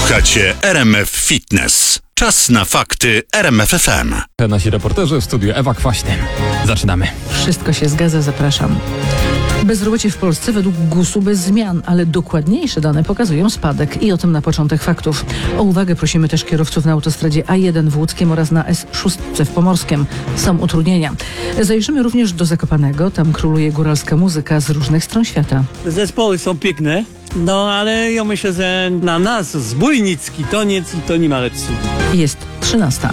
Słuchacie RMF Fitness. Czas na fakty RMF FM. Nasi reporterzy w studiu Ewa Kwaśny. Zaczynamy. Wszystko się zgadza, zapraszam. Bezrobocie w Polsce według GUS-u bez zmian, ale dokładniejsze dane pokazują spadek i o tym na początek faktów. O uwagę prosimy też kierowców na autostradzie A1 w Łódzkiem oraz na S6 w Pomorskiem. Są utrudnienia. Zajrzymy również do Zakopanego. Tam króluje góralska muzyka z różnych stron świata. Zespoły są piękne, no ale ja myślę, że na nas Zbójnicki Toniec to nie ma lepszy. Jest 13.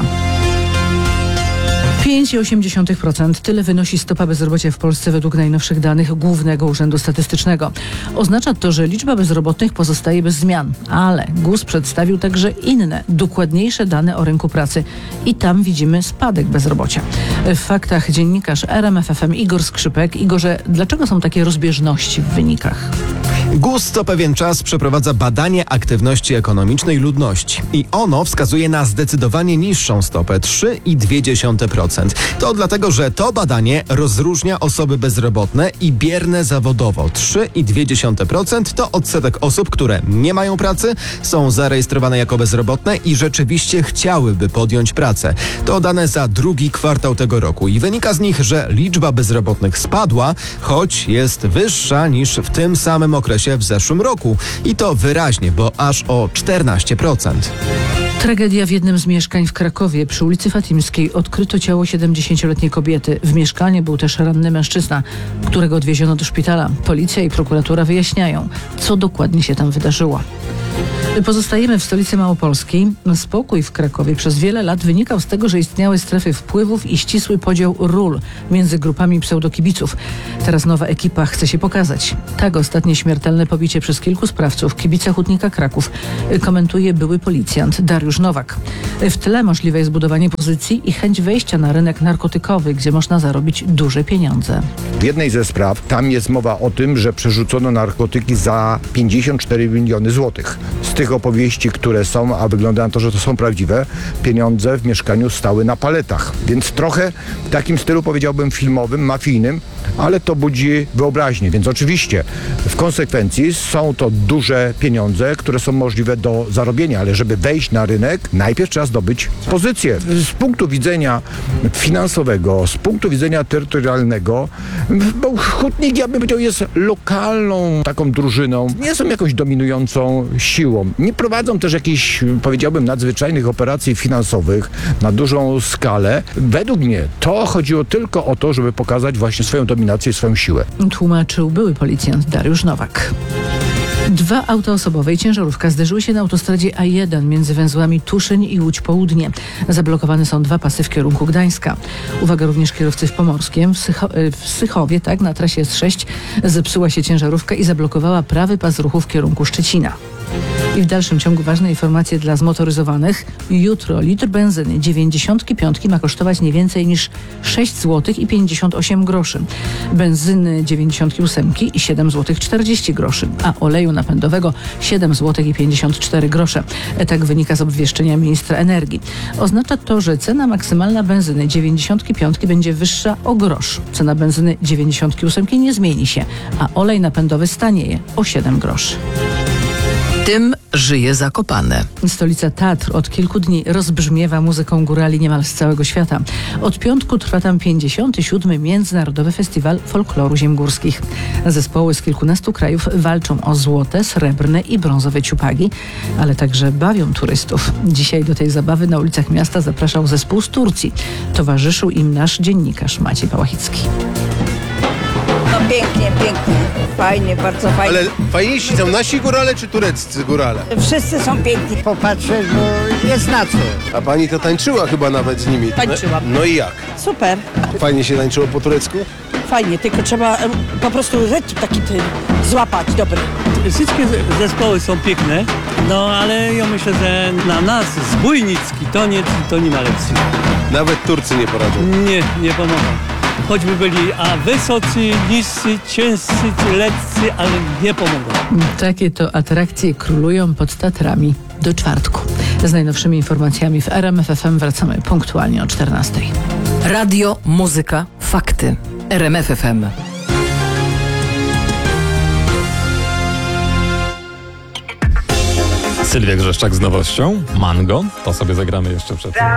5,8% tyle wynosi stopa bezrobocia w Polsce według najnowszych danych Głównego Urzędu Statystycznego. Oznacza to, że liczba bezrobotnych pozostaje bez zmian, ale GUS przedstawił także inne, dokładniejsze dane o rynku pracy i tam widzimy spadek bezrobocia. W faktach dziennikarz RMF FM Igor Skrzypek. Igorze, dlaczego są takie rozbieżności w wynikach? GUS co pewien czas przeprowadza badanie aktywności ekonomicznej ludności i ono wskazuje na zdecydowanie niższą stopę 3,2%. To dlatego, że to badanie rozróżnia osoby bezrobotne i bierne zawodowo. 3,2% to odsetek osób, które nie mają pracy, są zarejestrowane jako bezrobotne i rzeczywiście chciałyby podjąć pracę. To dane za drugi kwartał tego roku i wynika z nich, że liczba bezrobotnych spadła, choć jest wyższa niż w tym samym okresie w zeszłym roku. I to wyraźnie, bo aż o 14%. Tragedia w jednym z mieszkań w Krakowie przy ulicy Fatimskiej. Odkryto ciało 70-letniej kobiety. W mieszkaniu był też ranny mężczyzna, którego odwieziono do szpitala. Policja i prokuratura wyjaśniają, co dokładnie się tam wydarzyło. Pozostajemy w stolicy Małopolskiej. Spokój w Krakowie przez wiele lat wynikał z tego, że istniały strefy wpływów i ścisły podział ról między grupami pseudokibiców. Teraz nowa ekipa chce się pokazać. Tak ostatnie śmiertelne pobicie przez kilku sprawców kibica Hutnika Kraków komentuje były policjant Dariusz Nowak. W tle możliwe jest budowanie pozycji i chęć wejścia na rynek narkotykowy, gdzie można zarobić duże pieniądze. W jednej ze spraw tam jest mowa o tym, że przerzucono narkotyki za 54 miliony złotych. Z tych opowieści, które są, a wygląda na to, że to są prawdziwe, pieniądze w mieszkaniu stały na paletach. Więc trochę w takim stylu, powiedziałbym, filmowym, mafijnym, ale to budzi wyobraźnię. Więc oczywiście w konsekwencji są to duże pieniądze, które są możliwe do zarobienia, ale żeby wejść na rynek, najpierw trzeba zdobyć pozycję. Z punktu widzenia finansowego, z punktu widzenia terytorialnego, bo Hutnik, ja bym powiedział, jest lokalną taką drużyną. Nie są jakąś dominującą siłą. Nie prowadzą też jakichś, powiedziałbym, nadzwyczajnych operacji finansowych na dużą skalę. Według mnie to chodziło tylko o to, żeby pokazać właśnie swoją dominację i swoją siłę. Tłumaczył były policjant Dariusz Nowak. Dwa auta osobowe i ciężarówka zderzyły się na autostradzie A1 między węzłami Tuszyn i Łódź Południe. Zablokowane są dwa pasy w kierunku Gdańska. Uwaga również kierowcy w Pomorskiem. W Sychowie, na trasie S6 zepsuła się ciężarówka i zablokowała prawy pas ruchu w kierunku Szczecina. I w dalszym ciągu ważne informacje dla zmotoryzowanych. Jutro litr benzyny 95 ma kosztować nie więcej niż 6 zł i 58 groszy. Benzyny 98 i 7 zł 40 groszy, a oleju napędowego 7 zł i 54 grosze. Tak wynika z obwieszczenia ministra energii. Oznacza to, że cena maksymalna benzyny 95 będzie wyższa o grosz. Cena benzyny 98 nie zmieni się, a olej napędowy stanieje o 7 groszy. Tym żyje Zakopane. Stolica Tatr od kilku dni rozbrzmiewa muzyką górali niemal z całego świata. Od piątku trwa tam 57. Międzynarodowy Festiwal Folkloru Ziem Górskich. Zespoły z kilkunastu krajów walczą o złote, srebrne i brązowe ciupagi, ale także bawią turystów. Dzisiaj do tej zabawy na ulicach miasta zapraszał zespół z Turcji. Towarzyszył im nasz dziennikarz Maciej Pałachicki. No pięknie, fajnie, bardzo fajnie. Ale fajniejsi są nasi górale czy tureccy górale? Wszyscy są piękni. Popatrzeć, bo jest na co. A pani to tańczyła chyba nawet z nimi. Tańczyłam. No i jak? Super, Fajnie się tańczyło po turecku? fajnie, tylko trzeba po prostu rytm taki złapać, dobry. Wszystkie zespoły są piękne, no ale ja myślę, że na nas Zbójnicki Toniec to nie ma lepszy. Nawet Turcy nie poradzą. Nie pomogą. Choćby byli wysocy, niscy, ciężcy, lekcy, ale nie pomogą. Takie to atrakcje królują pod Tatrami do czwartku. Z najnowszymi informacjami w RMF FM wracamy punktualnie o 14:00. Radio, muzyka, fakty. RMF FM. Sylwia Grzeszczak z nowością. Mango. To sobie zagramy jeszcze przed tym.